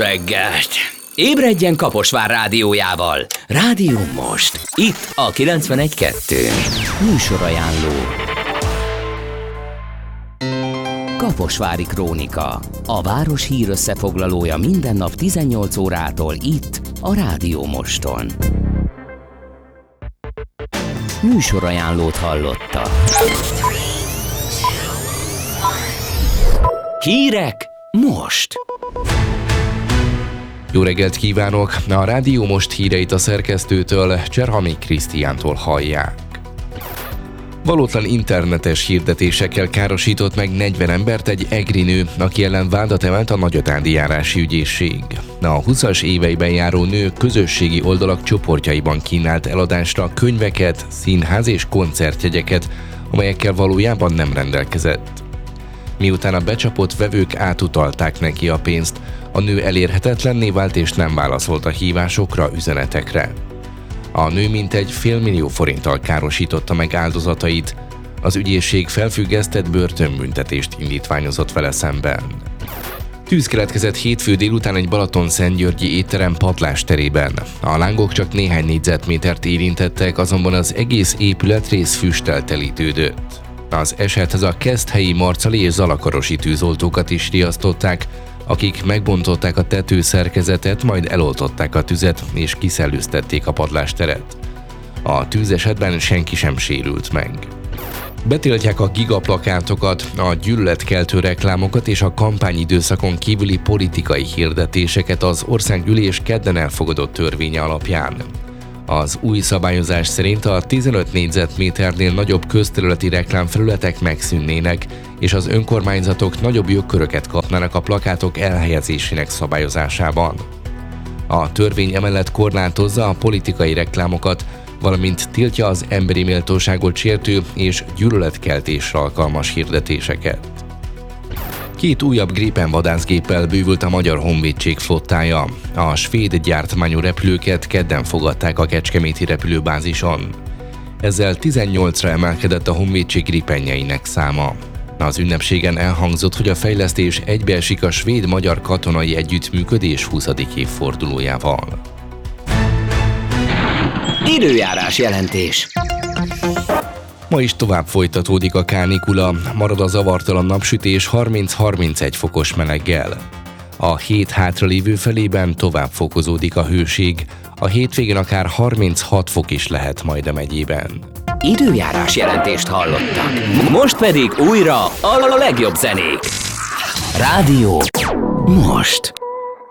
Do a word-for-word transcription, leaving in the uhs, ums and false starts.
reggelt! Ébredjen Kaposvár rádiójával. Rádió Most. Itt a kilencvenegy kettő. Műsorajánló. Kaposvári Krónika. A város hírösszefoglalója minden nap tizennyolc órától itt a Rádió Moston. Műsorajánlót hallotta. Hírek most! Jó reggelt kívánok! A Rádió Most híreit a szerkesztőtől, Cserhami Krisztiántól hallják. Valótlan internetes hirdetésekkel károsított meg negyven embert egy egri nő, aki ellen vádat emelt a Nagyatádi járási ügyészség. A huszas éveiben járó nő közösségi oldalak csoportjaiban kínált eladásra könyveket, színház és koncertjegyeket, amelyekkel valójában nem rendelkezett. Miután a becsapott vevők átutalták neki a pénzt, a nő elérhetetlenné vált és nem válaszolt a hívásokra, üzenetekre. A nő mintegy félmillió forinttal károsította meg áldozatait, az ügyészség felfüggesztett börtönbüntetést indítványozott vele szemben. Tűz keletkezett hétfő délután egy Balatonszentgyörgyi étterem padlásterében. A lángok csak néhány négyzetmétert érintettek, azonban az egész épületrész füsttel telítődött. Az esethez a keszthelyi marcali és zalakarosi tűzoltókat is riasztották, akik megbontották a tetőszerkezetet, majd eloltották a tüzet és kiszellőztették a padlásteret. A tűzesetben senki sem sérült meg. Betiltják a gigaplakátokat, a gyűlöletkeltő reklámokat és a kampányidőszakon kívüli politikai hirdetéseket az országgyűlés kedden elfogadott törvénye alapján. Az új szabályozás szerint a tizenöt négyzetméternél nagyobb közterületi reklámfelületek megszűnnének, és az önkormányzatok nagyobb jogköröket kapnának a plakátok elhelyezésének szabályozásában. A törvény emellett korlátozza a politikai reklámokat, valamint tiltja az emberi méltóságot sértő és gyűlöletkeltésre alkalmas hirdetéseket. Két újabb Gripen vadászgéppel bővült a Magyar Honvédség flottája. A svéd gyártmányú repülőket kedden fogadták a kecskeméti repülőbázison. Ezzel tizennyolcra emelkedett a honvédség gripenjeinek száma. Az ünnepségen elhangzott, hogy a fejlesztés egybeesik a svéd-magyar katonai együttműködés huszadik évfordulójával. Időjárás jelentés. Ma is tovább folytatódik a kánikula, marad a zavartalan napsütés harminc-harmincegy fokos meleggel. A hét hátralévő felében tovább fokozódik a hőség, a hétvégén akár harminchat fok is lehet majd a megyében. Időjárás jelentést hallottak. Most pedig újra a legjobb zenék. Rádió Most.